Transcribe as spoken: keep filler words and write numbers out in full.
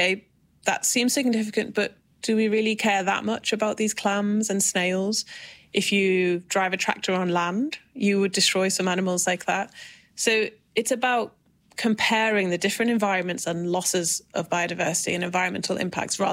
okay, that seems significant, but do we really care that much about these clams and snails? If you drive a tractor on land, you would destroy some animals like that. So it's about comparing the different environments and losses of biodiversity and environmental impacts rather